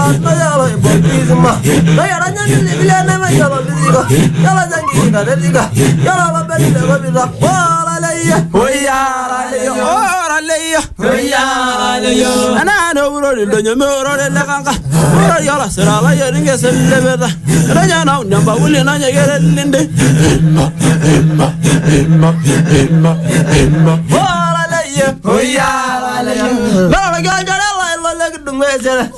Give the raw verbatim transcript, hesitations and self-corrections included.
no yalo ibonizma no yaranya ni bilene me yalo biziga yalo jangi ga dediga yalo la beli de biza wala leya oyara leya ora leya oyara leya ana no uro de nyame uro de lekanga uro yala sera la yeringe sellebeda ranya na nyamba wuli na nyegere linde emma emma emma emma emma wala leya oyara leya la ga ga la la la dunga sera